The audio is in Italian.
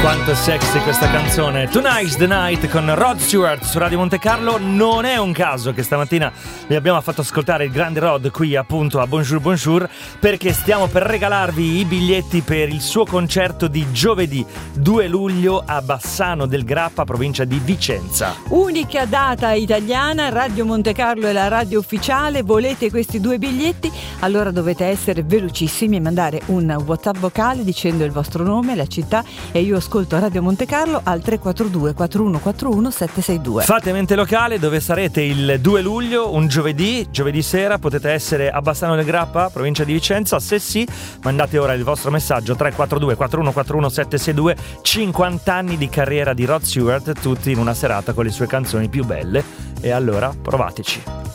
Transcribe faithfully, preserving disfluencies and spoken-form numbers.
Quanto sexy questa canzone. Tonight's the Night con Rod Stewart su Radio Monte Carlo. Non è un caso che stamattina vi abbiamo fatto ascoltare il grande Rod qui appunto a Bonjour Bonjour, perché stiamo per regalarvi i biglietti per il suo concerto di giovedì due luglio a Bassano del Grappa, provincia di Vicenza. Unica data italiana, Radio Monte Carlo è la radio ufficiale. Volete questi due biglietti? Allora dovete essere velocissimi e mandare un WhatsApp vocale dicendo il vostro nome, la città, e io ascolto Radio Monte Carlo al tre quattro due quattro uno quattro uno sette sei due. Fate mente locale dove sarete il due luglio, un giovedì, giovedì sera. Potete essere a Bassano del Grappa, provincia di Vicenza. Se sì, mandate ora il vostro messaggio tre quattro due quattro uno quattro uno sette sei due. cinquanta anni di carriera di Rod Stewart, tutti in una serata con le sue canzoni più belle. E allora provateci.